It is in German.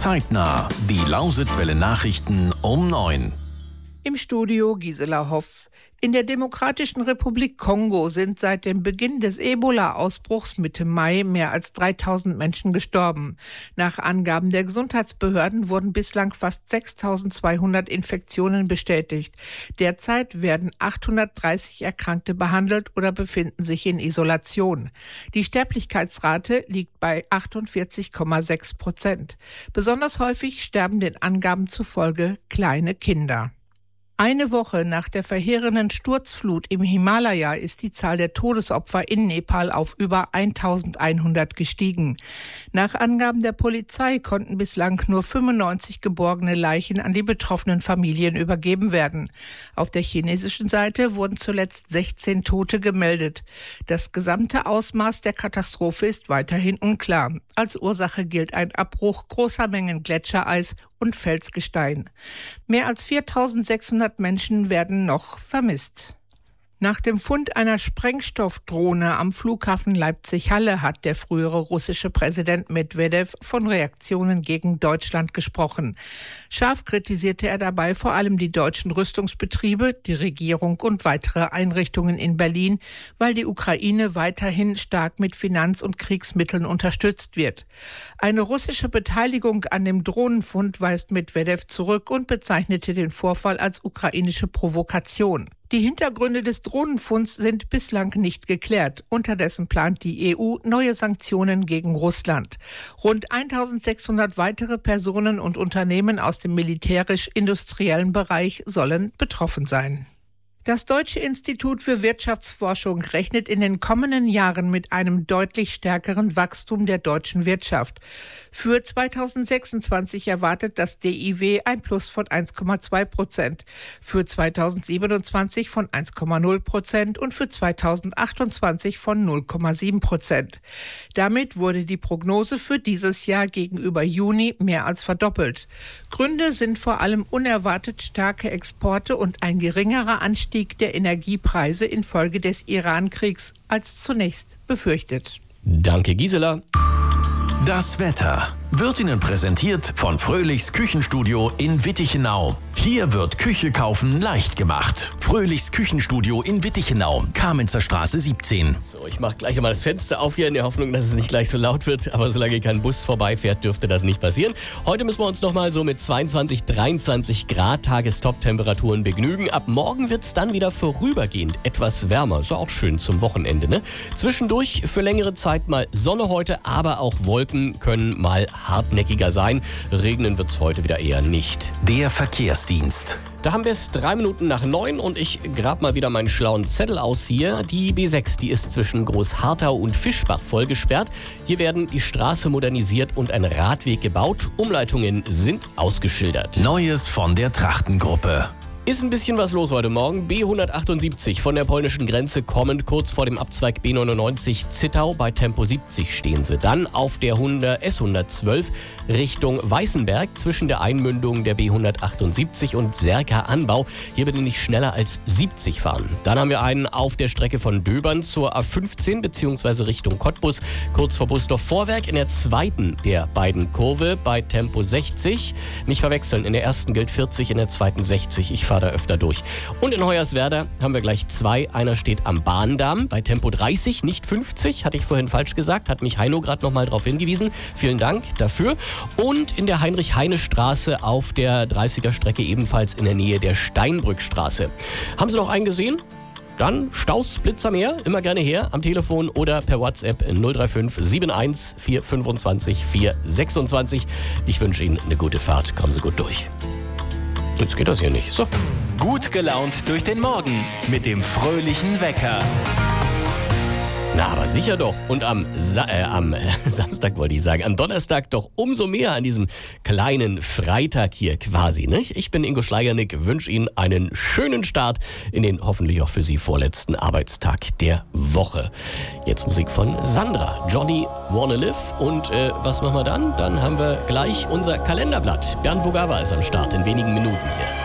Zeitnah, die Lausitzwelle Nachrichten um 9. Im Studio Gisela Hoff. In der Demokratischen Republik Kongo sind seit dem Beginn des Ebola-Ausbruchs Mitte Mai mehr als 3000 Menschen gestorben. Nach Angaben der Gesundheitsbehörden wurden bislang fast 6200 Infektionen bestätigt. Derzeit werden 830 Erkrankte behandelt oder befinden sich in Isolation. Die Sterblichkeitsrate liegt bei 48,6%. Besonders häufig sterben den Angaben zufolge kleine Kinder. Eine Woche nach der verheerenden Sturzflut im Himalaya ist die Zahl der Todesopfer in Nepal auf über 1100 gestiegen. Nach Angaben der Polizei konnten bislang nur 95 geborgene Leichen an die betroffenen Familien übergeben werden. Auf der chinesischen Seite wurden zuletzt 16 Tote gemeldet. Das gesamte Ausmaß der Katastrophe ist weiterhin unklar. Als Ursache gilt ein Abbruch großer Mengen Gletschereis und Felsgestein. Mehr als 4600 Menschen werden noch vermisst. Nach dem Fund einer Sprengstoffdrohne am Flughafen Leipzig-Halle hat der frühere russische Präsident Medwedew von Reaktionen gegen Deutschland gesprochen. Scharf kritisierte er dabei vor allem die deutschen Rüstungsbetriebe, die Regierung und weitere Einrichtungen in Berlin, weil die Ukraine weiterhin stark mit Finanz- und Kriegsmitteln unterstützt wird. Eine russische Beteiligung an dem Drohnenfund weist Medwedew zurück und bezeichnete den Vorfall als ukrainische Provokation. Die Hintergründe des Drohnenfunds sind bislang nicht geklärt. Unterdessen plant die EU neue Sanktionen gegen Russland. Rund 1600 weitere Personen und Unternehmen aus dem militärisch-industriellen Bereich sollen betroffen sein. Das Deutsche Institut für Wirtschaftsforschung rechnet in den kommenden Jahren mit einem deutlich stärkeren Wachstum der deutschen Wirtschaft. Für 2026 erwartet das DIW ein Plus von 1,2%, für 2027 von 1,0% und für 2028 von 0,7%. Damit wurde die Prognose für dieses Jahr gegenüber Juni mehr als verdoppelt. Gründe sind vor allem unerwartet starke Exporte und ein geringerer Anstieg der Energiepreise infolge des Iran-Kriegs als zunächst befürchtet. Danke, Gisela. Das Wetter wird Ihnen präsentiert von Fröhlichs Küchenstudio in Wittichenau. Hier wird Küche kaufen leicht gemacht. Fröhlichs Küchenstudio in Wittichenau, Kamenzer Straße 17. So, ich mache gleich nochmal das Fenster auf hier in der Hoffnung, dass es nicht gleich so laut wird. Aber solange kein Bus vorbeifährt, dürfte das nicht passieren. Heute müssen wir uns nochmal so mit 22, 23 Grad Tagestop-Temperaturen begnügen. Ab morgen wird es dann wieder vorübergehend etwas wärmer. Ist auch schön zum Wochenende, ne? Zwischendurch für längere Zeit mal Sonne heute, aber auch Wolken können mal hartnäckiger sein. Regnen wird es heute wieder eher nicht. Der Verkehrsdienst. Da haben wir es 3 Minuten nach 9 und ich grab mal wieder meinen schlauen Zettel aus hier. Die B6, die ist zwischen Großharthau und Fischbach voll gesperrt. Hier werden die Straße modernisiert und ein Radweg gebaut. Umleitungen sind ausgeschildert. Neues von der Trachtengruppe. Ist ein bisschen was los heute Morgen. B178 von der polnischen Grenze kommend, kurz vor dem Abzweig B99 Zittau. Bei Tempo 70 stehen sie. Dann auf der S112 Richtung Weißenberg zwischen der Einmündung der B178 und Serka-Anbau. Hier bitte nicht schneller als 70 fahren. Dann haben wir einen auf der Strecke von Döbern zur A15 bzw. Richtung Cottbus, kurz vor Busdorf-Vorwerk in der zweiten der beiden Kurve bei Tempo 60. Nicht verwechseln, in der ersten gilt 40, in der zweiten 60. Ich fahre da öfter durch. Und in Hoyerswerda haben wir gleich 2. Einer steht am Bahndamm bei Tempo 30, nicht 50. Hatte ich vorhin falsch gesagt, hat mich Heino gerade nochmal darauf hingewiesen. Vielen Dank dafür. Und in der Heinrich-Heine-Straße auf der 30er-Strecke ebenfalls in der Nähe der Steinbrückstraße. Haben Sie noch einen gesehen? Dann Staus, Blitzermeer, immer gerne her am Telefon oder per WhatsApp 035 71 425 426. Ich wünsche Ihnen eine gute Fahrt. Kommen Sie gut durch. Jetzt geht das hier nicht. So. Gut gelaunt durch den Morgen mit dem fröhlichen Wecker. Na, aber sicher doch. Und am Samstag wollte ich sagen, am Donnerstag doch umso mehr an diesem kleinen Freitag hier quasi, nicht? Ich bin Ingo Schleiernick, wünsche Ihnen einen schönen Start in den hoffentlich auch für Sie vorletzten Arbeitstag der Woche. Jetzt Musik von Sandra, Johnny Wanna Live. Und was machen wir dann? Dann haben wir gleich unser Kalenderblatt. Bernd Vogava ist am Start in wenigen Minuten hier.